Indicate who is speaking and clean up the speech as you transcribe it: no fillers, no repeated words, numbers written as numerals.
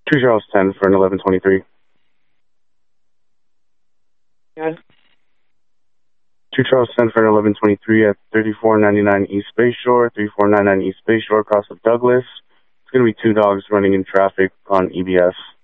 Speaker 1: 2 Charles 10 for an 1123.
Speaker 2: Yeah.
Speaker 1: 2 Charles 10 for an 1123 at 3499 East Bay Shore, 3499 East Bay Shore, across of Douglas. It's going to be 2 dogs running in traffic on EBS.